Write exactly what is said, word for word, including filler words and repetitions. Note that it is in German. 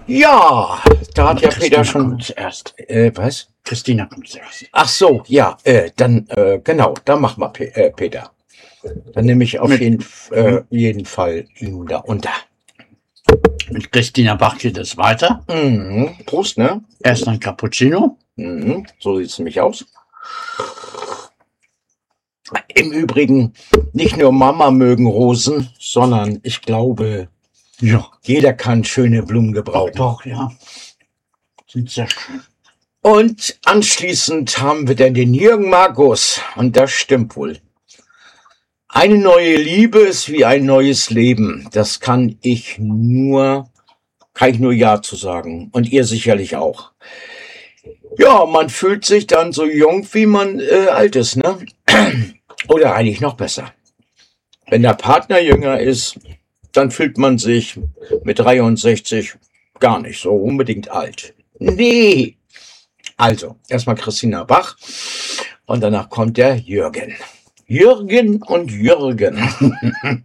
Ja, da hat ja Peter Christina schon. kommt zuerst. Äh, was? Christina kommt zuerst. Ach so, ja, äh, dann, äh, genau, dann mach mal, Pe äh, Peter. Dann nehme ich auf Mit- jeden, äh, jeden Fall ihn da unter. Mit Christina Bach geht es weiter. Mhm. Prost, ne? Erst ein Cappuccino. Mhm. So sieht's nämlich aus. Im Übrigen, nicht nur Mama mögen Rosen, sondern ich glaube, Ja. jeder kann schöne Blumen gebrauchen. Doch, ja. Sind sehr schön. Und anschließend haben wir dann den Jürgen Markus. Und das stimmt wohl. Eine neue Liebe ist wie ein neues Leben. Das kann ich nur, kann ich nur Ja zu sagen. Und ihr sicherlich auch. Ja, man fühlt sich dann so jung, wie man äh, alt ist, ne? Oder eigentlich noch besser. Wenn der Partner jünger ist, dann fühlt man sich mit dreiundsechzig gar nicht so unbedingt alt. Nee. Also, erstmal Christina Bach und danach kommt der Jürgen. Jürgen und Jürgen.